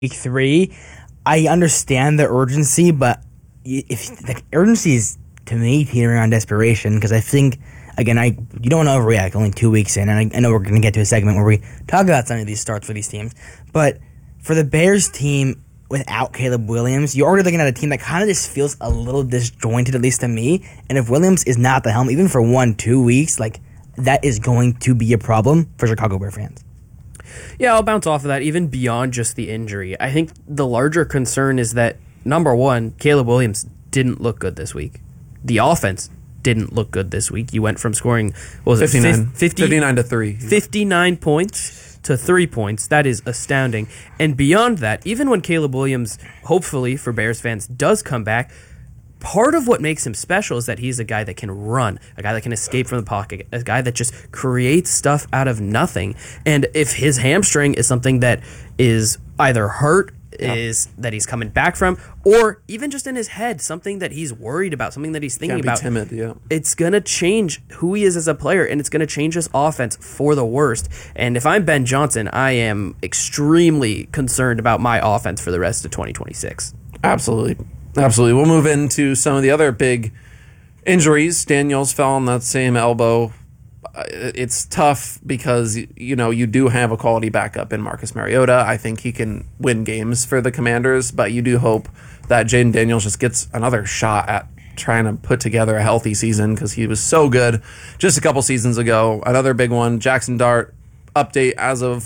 week 3. I understand the urgency, but if the urgency is, to me, teetering on desperation, because I think, again, you don't want to overreact only 2 weeks in, and I know we're going to get to a segment where we talk about some of these starts for these teams, but for the Bears team, without Caleb Williams, you're already looking at a team that kind of just feels a little disjointed, at least to me. And if Williams is not the helm, even for 1-2 weeks, like, that is going to be a problem for Chicago Bear fans. Yeah, I'll bounce off of that, even beyond just the injury. I think the larger concern is that, number one, Caleb Williams didn't look good this week. The offense didn't look good this week. You went from scoring, what was 59, it, 59 to 3. 59 points to 3 points. That is astounding. And beyond that, even when Caleb Williams, hopefully for Bears fans, does come back, part of what makes him special is that he's a guy that can run, a guy that can escape from the pocket, a guy that just creates stuff out of nothing. And if his hamstring is something that is either hurt, is that he's coming back from, or even just in his head, something that he's worried about, something that he's thinking about. Timid, yeah. It's going to change who he is as a player, and it's going to change his offense for the worst. And if I'm Ben Johnson, I am extremely concerned about my offense for the rest of 2026. Absolutely. We'll move into some of the other big injuries. Daniels fell on that same elbow. It's tough because, you do have a quality backup in Marcus Mariota. I think he can win games for the Commanders, but you do hope that Jaden Daniels just gets another shot at trying to put together a healthy season because he was so good just a couple seasons ago. Another big one, Jackson Dart, update as of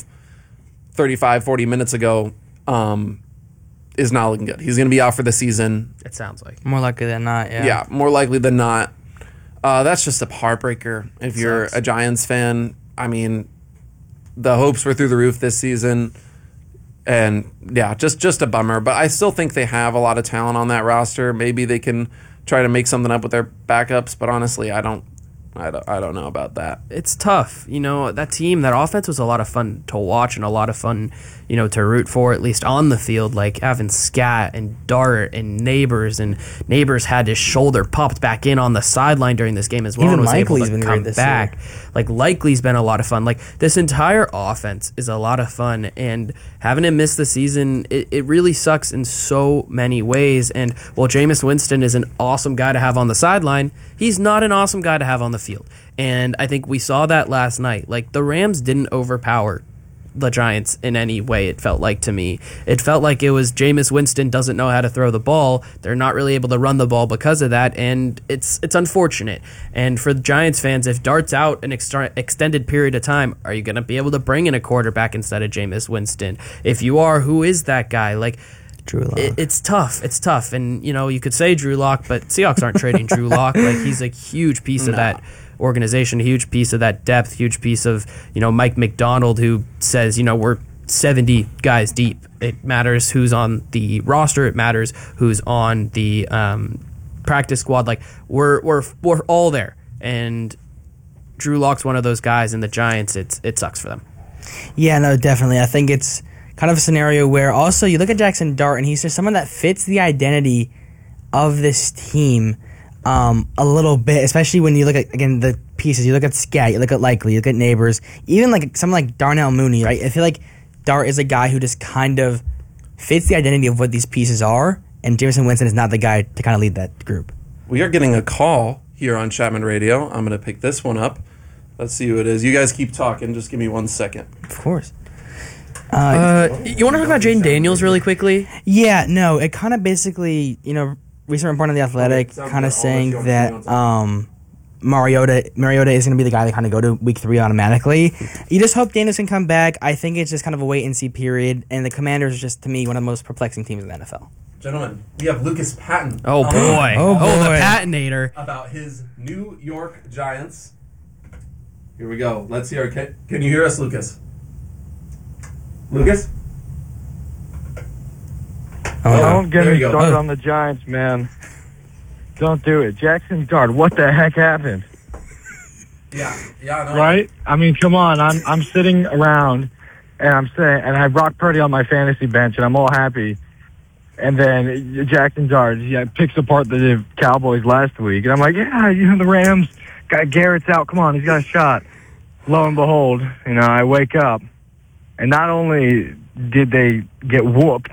40 minutes ago, is not looking good. He's going to be out for the season. It sounds like. More likely than not, yeah. Yeah, more likely than not. That's just a heartbreaker if you're a Giants fan. I mean, the hopes were through the roof this season. And, yeah, just a bummer. But I still think they have a lot of talent on that roster. Maybe they can try to make something up with their backups. But honestly, I don't know about that. It's tough. That team, that offense was a lot of fun to watch and a lot of fun, to root for, at least on the field, like having Scat and Dart and Neighbors. And Neighbors had his shoulder popped back in on the sideline during this game as well. Even and was Likely's able to been come great this back. year. Like, Likely's been a lot of fun. Like, this entire offense is a lot of fun. And having him miss the season, it really sucks in so many ways. And while Jameis Winston is an awesome guy to have on the sideline, he's not an awesome guy to have on the field. And I think we saw that last night. Like, the Rams didn't overpower the Giants in any way, it felt like to me. It felt like it was Jameis Winston doesn't know how to throw the ball. They're not really able to run the ball because of that, and it's unfortunate. And for the Giants fans, if Dart's out an extended period of time, are you going to be able to bring in a quarterback instead of Jameis Winston? If you are, who is that guy? Like, Drew Lock. It's tough. And, you could say Drew Lock, but Seahawks aren't trading Drew Lock. Like, he's a huge piece of that organization, a huge piece of that depth, huge piece of, Mike McDonald, who says, we're 70 guys deep. It matters who's on the roster. It matters who's on the practice squad. Like, we're all there. And Drew Lock's one of those guys, and the Giants, it sucks for them. Yeah, no, definitely. I think it's kind of a scenario where also you look at Jackson Dart, and he's just someone that fits the identity of this team a little bit, especially when you look at, again, the pieces. You look at Scat, you look at Likely, you look at Neighbors, even like someone like Darnell Mooney, right? I feel like Dart is a guy who just kind of fits the identity of what these pieces are, and Jameson Winston is not the guy to kind of lead that group. We are getting a call here on Chapman Radio. I'm going to pick this one up. Let's see who it is. You guys keep talking. Just give me 1 second. Of course. You want to talk about Jaden Daniels really quickly? Yeah, no, it kind of basically, recent report on The Athletic kind of saying that Mariota is going to be the guy that kind of go to week 3 automatically. You just hope Daniels can come back. I think it's just kind of a wait-and-see period, and the Commanders are just, to me, one of the most perplexing teams in the NFL. Gentlemen, we have Lucas Patton. Oh, boy. Oh, boy. The Pattinator. About his New York Giants. Here we go. Let's hear it. Can you hear us, Lucas? Lucas? Don't get there me you go. started on the Giants, man. Don't do it. Jackson Dart, what the heck happened? Yeah, no. Right? I mean, come on. I'm sitting around, and I'm saying, and I have Brock Purdy on my fantasy bench, and I'm all happy. And then Jackson Dart picks apart the Cowboys last week, and I'm like, the Rams got Garrett's out. Come on, he's got a shot. Lo and behold, I wake up, and not only did they get whooped,